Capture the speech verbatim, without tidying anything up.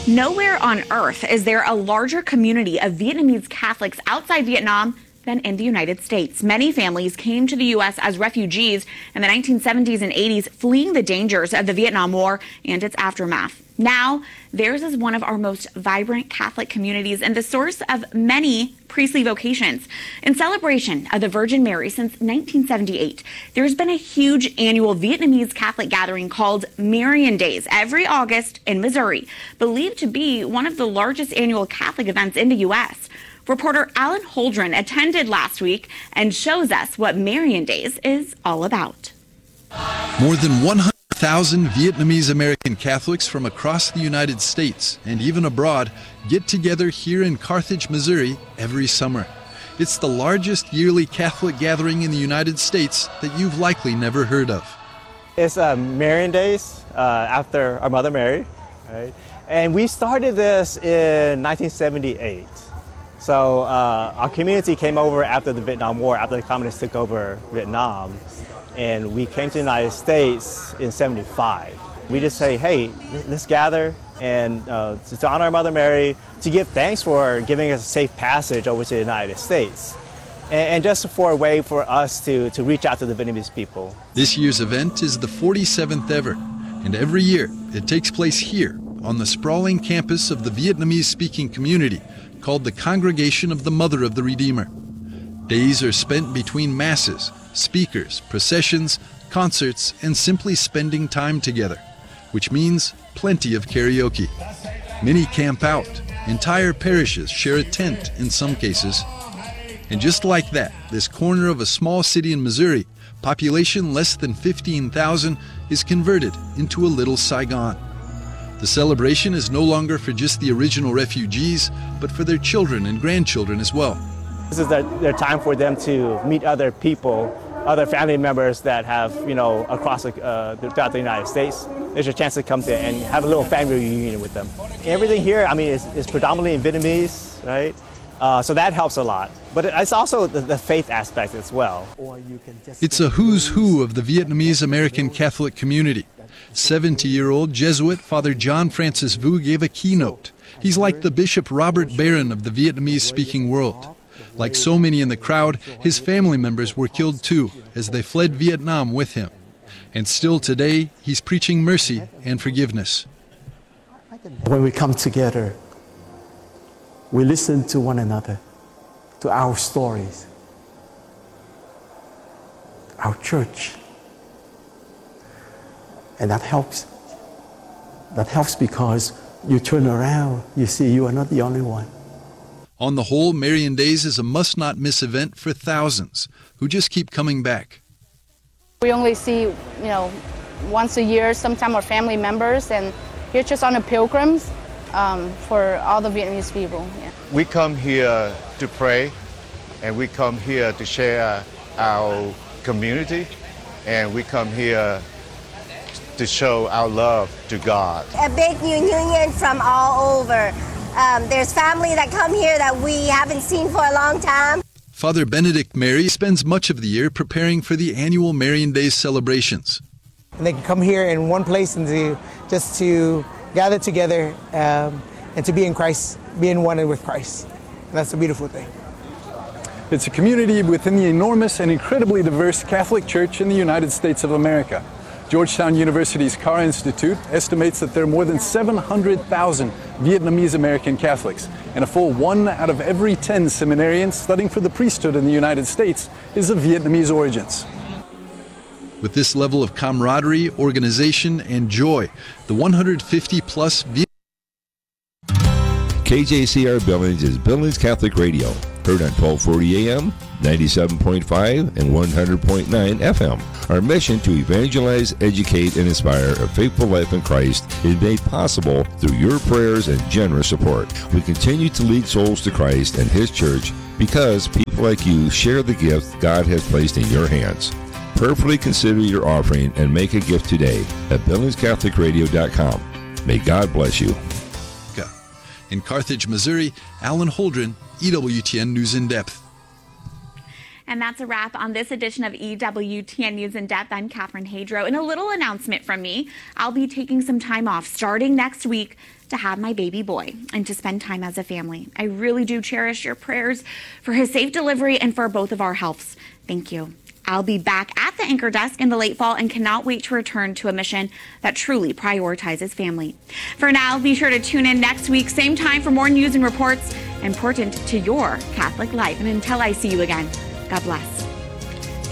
Nowhere on earth is there a larger community of Vietnamese Catholics outside Vietnam than in the United States. Many families came to the U S as refugees in the nineteen seventies and eighties, fleeing the dangers of the Vietnam War and its aftermath. Now, theirs is one of our most vibrant Catholic communities and the source of many priestly vocations. In celebration of the Virgin Mary since nineteen seventy-eight, there's been a huge annual Vietnamese Catholic gathering called Marian Days every August in Missouri, believed to be one of the largest annual Catholic events in the U S Reporter Alan Holdren attended last week and shows us what Marian Days is all about. More than one hundred thousand Vietnamese American Catholics from across the United States and even abroad get together here in Carthage, Missouri every summer. It's the largest yearly Catholic gathering in the United States that you've likely never heard of. It's uh, Marian Days uh, after our Mother Mary, right? And we started this in nineteen seventy-eight. So uh, our community came over after the Vietnam War, after the communists took over Vietnam. And we came to the United States in seventy-five. We just say, hey, let's gather and uh, to honor our Mother Mary, to give thanks for giving us a safe passage over to the United States. And, and just for a way for us to, to reach out to the Vietnamese people. This year's event is the forty-seventh ever, and every year it takes place here on the sprawling campus of the Vietnamese-speaking community called the Congregation of the Mother of the Redeemer. Days are spent between masses, speakers, processions, concerts, and simply spending time together, which means plenty of karaoke. Many camp out. Entire parishes share a tent in some cases. And just like that, this corner of a small city in Missouri, population less than fifteen thousand, is converted into a little Saigon. The celebration is no longer for just the original refugees, but for their children and grandchildren as well. This is their, their time for them to meet other people, other family members that have, you know, across uh, throughout the United States. There's a chance to come there and have a little family reunion with them. Everything here, I mean, is, is predominantly in Vietnamese, right? Uh, so that helps a lot. But it's also the, the faith aspect as well. It's a who's who of the Vietnamese American Catholic community. seventy-year-old Jesuit Father John Francis Vu gave a keynote. He's like the Bishop Robert Barron of the Vietnamese-speaking world. Like so many in the crowd, his family members were killed too as they fled Vietnam with him. And still today, he's preaching mercy and forgiveness. When we come together, we listen to one another, to our stories, our church. And that helps. That helps because you turn around, you see you are not the only one. On the whole, Marian Days is a must-not-miss event for thousands who just keep coming back. We only see, you know, once a year, sometimes our family members, and we're just on a pilgrims um, for all the Vietnamese people. Yeah. We come here to pray, and we come here to share our community, and we come here to show our love to God. A big reunion from all over. Um, there's family that come here that we haven't seen for a long time. Father Benedict Mary spends much of the year preparing for the annual Marian Days celebrations. And they can come here in one place and to, just to gather together um, and to be in Christ, being one with Christ. And that's a beautiful thing. It's a community within the enormous and incredibly diverse Catholic Church in the United States of America. Georgetown University's Carr Institute estimates that there are more than seven hundred thousand Vietnamese American Catholics, and a full one out of every ten seminarians studying for the priesthood in the United States is of Vietnamese origins. With this level of camaraderie, organization, and joy, the one hundred fifty plus Viet- K J C R Billings is Billings Catholic Radio, heard on twelve forty A M, ninety-seven point five, and one hundred point nine F M. Our mission to evangelize, educate, and inspire a faithful life in Christ is made possible through your prayers and generous support. We continue to lead souls to Christ and His church because people like you share the gift God has placed in your hands. Prayerfully consider your offering and make a gift today at billings catholic radio dot com. May God bless you. In Carthage, Missouri, Alan Holdren, E W T N News in Depth. And that's a wrap on this edition of E W T N News in Depth. I'm Catherine Hadro. And a little announcement from me. I'll be taking some time off starting next week to have my baby boy and to spend time as a family. I really do cherish your prayers for his safe delivery and for both of our healths. Thank you. I'll be back at the anchor desk in the late fall and cannot wait to return to a mission that truly prioritizes family. For now, be sure to tune in next week, same time, for more news and reports important to your Catholic life. And until I see you again, God bless.